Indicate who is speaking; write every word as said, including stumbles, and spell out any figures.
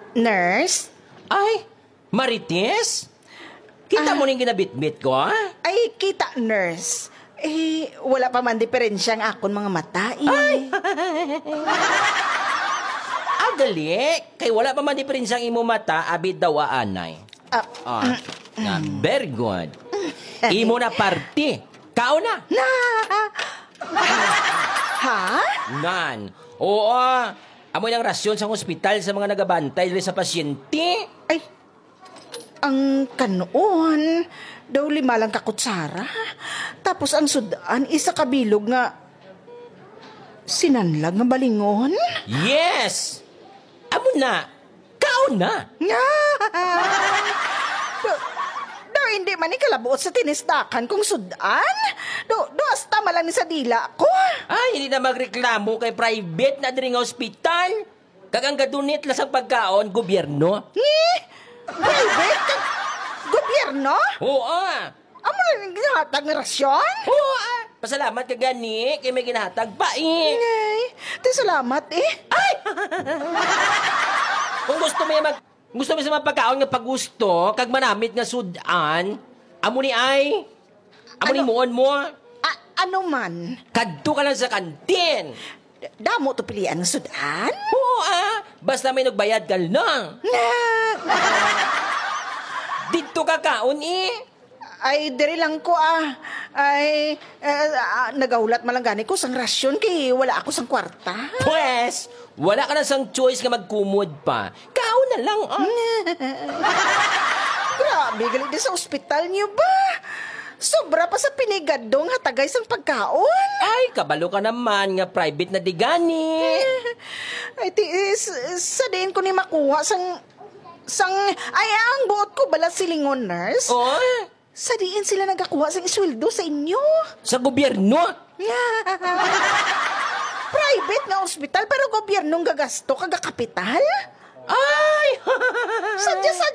Speaker 1: Nurse?
Speaker 2: Ay, Marites? Kita
Speaker 1: Ah.
Speaker 2: mo ning ginabitbit ko, ha?
Speaker 1: Ay, kita, nurse. Eh, wala pa man diferensya ang akon mga mata, eh.
Speaker 2: Ah, gali. Kay wala pa man diferensya ang imo mata, abid daw aanay.
Speaker 1: Ah,
Speaker 2: Ah, nga, very good. Imo na party. Kao na.
Speaker 1: na! Ha?
Speaker 2: Nan. Oo. Amoy ng rasyon sa ospital sa mga nagabantay dili sa pasyente.
Speaker 1: Ay, ang kanoon, daw lima lang kakutsara. Tapos ang sudan, isa kabilog nga sinanlag nga balingon.
Speaker 2: Yes! Amo na. Kao na.
Speaker 1: Nga! Do, do hindi man ni kalabuot sa tinisdakan kung sudan. Do, do hasta malang ni sa dila ko.
Speaker 2: Ay, hindi na magreklamo kay private na diri nga ospital. Kagang gadunit lang sa pagkaon, gobyerno.
Speaker 1: Ni, private kag gobyerno?
Speaker 2: Oo. ah.
Speaker 1: Amo na yung ginahatag ng rasyon?
Speaker 2: Oo. ah. Pasalamat ka gani, kay may ginahatag pa eh.
Speaker 1: Ngay, di salamat eh.
Speaker 2: Ay! Kung gusto mo yung mag... Gusto mo sa mga pagkaon nga pagusto, kag manamit nga sudan, amo ni ay, amo ni
Speaker 1: Ano?
Speaker 2: muon mo,
Speaker 1: A- ano man?
Speaker 2: kadto ka lang sa kantin.
Speaker 1: D- Damo to pilian ng sudan?
Speaker 2: Oo ah, basta may nagbayad ka lang. Dito ka kaon eh.
Speaker 1: Ay, diri lang ko ah. Ay, eh, ah, nagaulat man lang gani ko sang rasyon kay wala ako sang kwarta.
Speaker 2: Pwes, wala ka na sang choice nga magkumod pa. Kaon na lang ah.
Speaker 1: Grabe, gali din sa ospital niyo ba? Sobra pa sa pinigadong hatagay sang pagkaon.
Speaker 2: Ay, kabalo ka naman nga private na digani.
Speaker 1: Ay, tiis, sa din ko ni makuha sang... sang... Ay, ang buot ko bala silingon, nurse.
Speaker 2: Oh,
Speaker 1: Sa diin sila nagakuha sang isweldo sa inyo.
Speaker 2: sa gobyerno.
Speaker 1: Private nga ospital pero gobyernong gagasto kaga kapital.
Speaker 2: Ay!
Speaker 1: Sadya sa